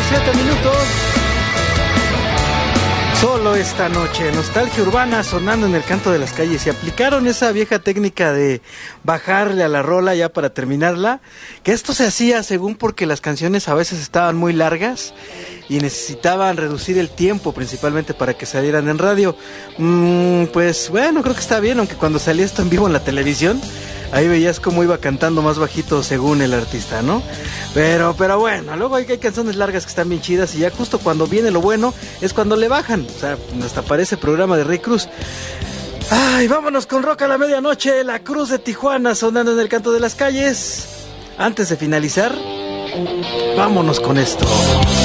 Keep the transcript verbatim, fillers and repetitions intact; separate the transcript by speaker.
Speaker 1: siete minutos. Solo esta noche, nostalgia urbana sonando en el canto de las calles. Y aplicaron esa vieja técnica de bajarle a la rola ya para terminarla, que esto se hacía según porque las canciones a veces estaban muy largas y necesitaban reducir el tiempo principalmente para que salieran en radio. Mm, pues bueno, creo que está bien, aunque cuando salía esto en vivo en la televisión, ahí veías cómo iba cantando más bajito según el artista, ¿no? Pero, pero bueno, luego hay, hay canciones largas que están bien chidas y ya justo cuando viene lo bueno es cuando le bajan. O sea, hasta aparece el programa de Rey Cruz. Ay, vámonos con Rock a la medianoche, La Cruz de Tijuana sonando en el canto de las calles. Antes de finalizar, vámonos con esto.